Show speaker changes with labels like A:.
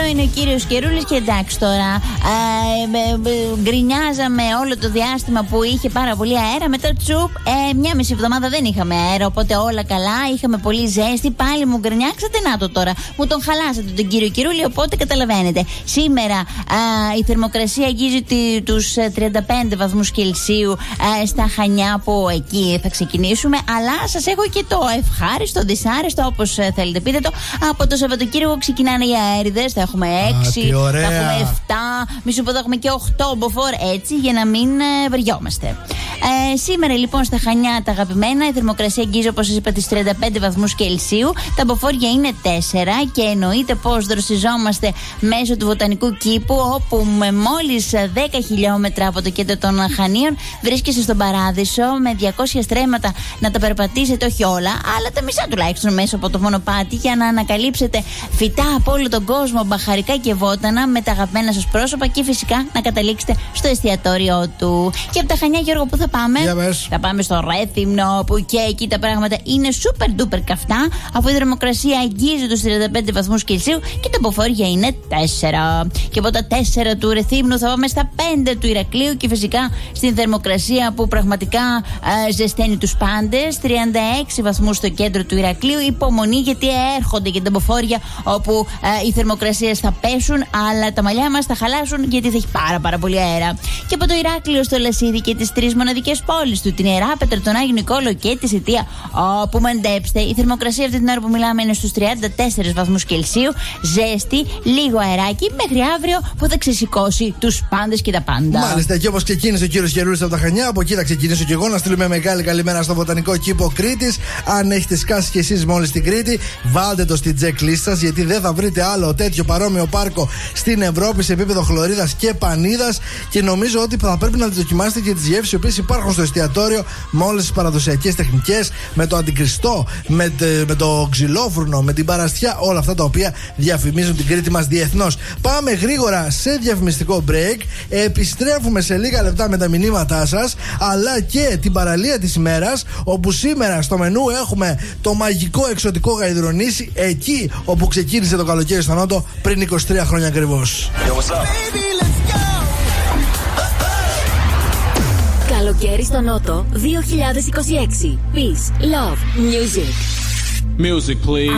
A: είναι ο κύριος Κερούλης και εντάξει τώρα. Γκρινιάζαμε όλο το διάστημα που είχε πάρα πολύ αέρα. Μετά τσουπ, μια μισή εβδομάδα δεν είχαμε αέρα. Οπότε όλα καλά, είχαμε πολύ ζέστη. Πάλι μου γκρινιάξατε, να το τώρα. Μου τον χαλάσατε τον κύριο Κερούλη. Οπότε καταλαβαίνετε. Σήμερα η θερμοκρασία αγγίζει τους 35 βαθμούς Κελσίου στα Χανιά, που εκεί θα ξεκινήσουμε. Αλλά σας έχω και το ευχάριστο, δυσάρεστο, όπως θέλετε πείτε το. Από το Σαββατοκύριακο ξεκινάνε οι αέριδες. Θα έχουμε 6, θα έχουμε 7, μη σου πω θα έχουμε και 8 μποφόρ, έτσι, για να μην βριόμαστε. Σήμερα λοιπόν στα Χανιά τα αγαπημένα, η θερμοκρασία αγγίζει, όπως σας είπα, τις 35 βαθμούς Κελσίου. Τα μποφόρ είναι 4 και εννοείται πως δροσιζόμαστε μέσω του Βοτανικού Κήπου, όπου με μόλις 10 χιλιόμετρα από το κέντρο των Χανίων βρίσκεστε στον Παράδεισο με 200 στρέμματα να τα περπατήσετε, όχι όλα, αλλά τα μισά τουλάχιστον μέσα από το μονοπάτι, για να ανακαλύψετε φυτά από όλο τον κόσμο, μπαχαρικά και βότανα με τα αγαπημένα σας πρόσωπα και φυσικά να καταλήξετε στο εστιατόριό του. Και από τα Χανιά, Γιώργο, που θα πάμε? Θα πάμε στο Ρέθυμνο, που και εκεί τα πράγματα είναι super duper καυτά, αφού η θερμοκρασία αγγίζει τους 35 βαθμούς Κελσίου και τα μποφόρια είναι 4. Και από τα 4 του Ρεθύμνου θα πάμε στα 5 του Ηρακλείου και φυσικά στην θερμοκρασία που πραγματικά ζεσταίνει τους πάντες. 36 βαθμούς στο κέντρο του Ηρακλείου. Υπομονή, γιατί έρχονται και τα μποφόρια, όπου οι θερμοκρασίες θα πέσουν, αλλά τα μαλλιά μας θα χαλάσουν, γιατί θα έχει πάρα πολύ αέρα. Και από το Ηράκλειο στο Λασίδι και τις 3 μοναδικές πόλεις του, την Ιεράπετρα, τον Άγιο Νικόλαο και τη Σιτία, όπου μαντέψτε, η θερμοκρασία αυτή την ώρα που μιλάμε είναι στους 34 βαθμούς Κελσίου. Ζέστη, λίγο αεράκι, μέχρι αύριο που θα ξεσηκώσει τους πάντες και τα πάντα.
B: Μάλιστα, και όπως ξεκίνησε ο κύριος Γερούλης από τα Χανιά, από εκεί θα ξεκινήσω και εγώ να στείλουμε μεγάλη καλημέρα στο Βοτανικό Κήπο Κρήτης. Αν έχετε σκάσει κι εσείς μόλις στην Κρήτη, βάλτε το στην checklist σας, γιατί δεν θα βρείτε άλλο τέτοιο παρόμοιο πάρκο στην Ευρώπη σε επίπεδο χλωρίδας και πανίδας. Και νομίζω ότι θα πρέπει να δοκιμάσετε και τις γεύσεις οι οποίες υπάρχουν στο εστιατόριο, με όλες τις παραδοσιακές τεχνικές, με το αντικριστό, με το ξυλόφουρνο, με την παραστιά, όλα αυτά τα οποία διαφημίζουν την Κρήτη μας διεθνώς. Πάμε γρήγορα σε διαφημιστικό break. Επιστρέφουμε σε λίγα λεπτά με τα μηνύματά σας, αλλά και την παραλία της ημέρας, όπου σήμερα στο μενού έχουμε το μαγικό εξωτικό Γαϊδρονήσι, εκεί όπου ξεκίνησε το καλοκαίρι στο Νότο πριν 23 χρόνια ακριβώς.
C: Καλοκαίρι στο Νότο 2026. Peace, love, music.
D: Music, please.